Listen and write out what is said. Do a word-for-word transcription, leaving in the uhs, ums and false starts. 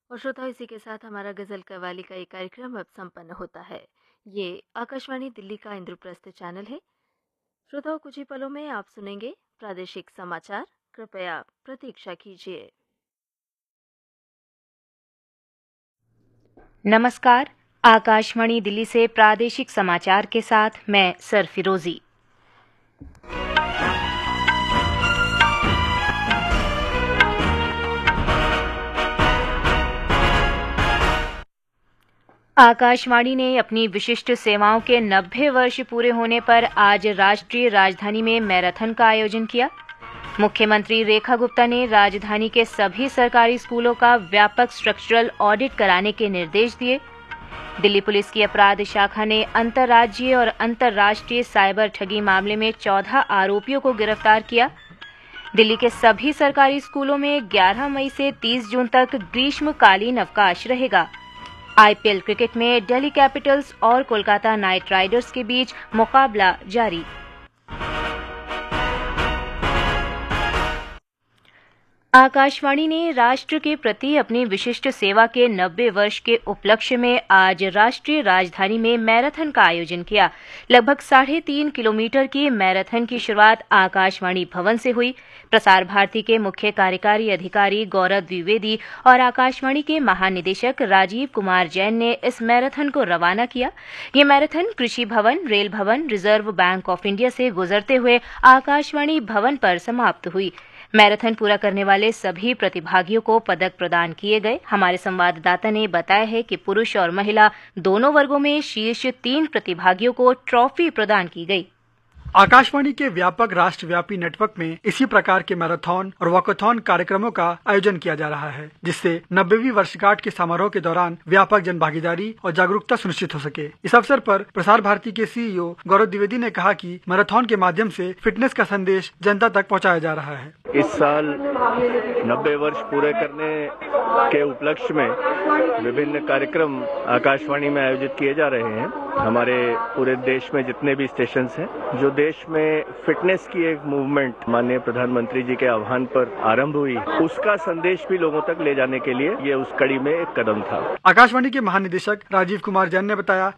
और श्रोताओ, इसी के साथ हमारा गजल कव्वाली का ये कार्यक्रम अब संपन्न होता है। ये आकाशवाणी दिल्ली का इंद्रप्रस्थ चैनल है। श्रोताओं, कुछ ही पलों में आप सुनेंगे प्रादेशिक समाचार। कृपया प्रतीक्षा कीजिए। नमस्कार। आकाशवाणी दिल्ली से प्रादेशिक समाचार के साथ मैं सरफिरोजी। आकाशवाणी ने अपनी विशिष्ट सेवाओं के नब्बे वर्ष पूरे होने पर आज राष्ट्रीय राजधानी में मैराथन का आयोजन किया। मुख्यमंत्री रेखा गुप्ता ने राजधानी के सभी सरकारी स्कूलों का व्यापक स्ट्रक्चरल ऑडिट कराने के निर्देश दिए। दिल्ली पुलिस की अपराध शाखा ने अंतर्राज्यीय और अंतर्राष्ट्रीय साइबर ठगी मामले में चौदह आरोपियों को गिरफ्तार किया। दिल्ली के सभी सरकारी स्कूलों में ग्यारह मई से तीस जून तक ग्रीष्मकालीन अवकाश रहेगा। आईपीएल क्रिकेट में दिल्ली कैपिटल्स और कोलकाता नाइट राइडर्स के बीच मुकाबला जारी। आकाशवाणी ने राष्ट्र के प्रति अपनी विशिष्ट सेवा के नब्बे वर्ष के उपलक्ष्य में आज राष्ट्रीय राजधानी में मैराथन का आयोजन किया। लगभग साढ़े तीन किलोमीटर की मैराथन की शुरुआत आकाशवाणी भवन से हुई। प्रसार भारती के मुख्य कार्यकारी अधिकारी गौरव द्विवेदी और आकाशवाणी के महानिदेशक राजीव कुमार जैन ने इस मैराथन को रवाना किया। ये मैराथन कृषि भवन, रेल भवन, रिजर्व बैंक ऑफ इंडिया से गुजरते हुए आकाशवाणी भवन पर समाप्त हुई। मैराथन पूरा करने वाले सभी प्रतिभागियों को पदक प्रदान किए गए। हमारे संवाददाता ने बताया है कि पुरुष और महिला दोनों वर्गों में शीर्ष तीन प्रतिभागियों को ट्रॉफी प्रदान की गई। आकाशवाणी के व्यापक राष्ट्रव्यापी नेटवर्क में इसी प्रकार के मैराथन और वॉकाथॉन कार्यक्रमों का आयोजन किया जा रहा है, जिससे नब्बेवीं वर्षगांठ के समारोह के दौरान व्यापक जन भागीदारी और जागरूकता सुनिश्चित हो सके। इस अवसर पर प्रसार भारती के सीईओ गौरव द्विवेदी ने कहा कि मैराथन के माध्यम से फिटनेस का संदेश जनता तक पहुँचाया जा रहा है। इस साल नब्बे वर्ष पूरे करने के उपलक्ष्य में विभिन्न कार्यक्रम आकाशवाणी में आयोजित किए जा रहे हैं। हमारे पूरे देश में जितने भी स्टेशन हैं, जो देश में फिटनेस की एक मूवमेंट माननीय प्रधानमंत्री जी के आह्वान पर आरंभ हुई, उसका संदेश भी लोगों तक ले जाने के लिए ये उस कड़ी में एक कदम था। आकाशवाणी के महानिदेशक राजीव कुमार जैन ने बताया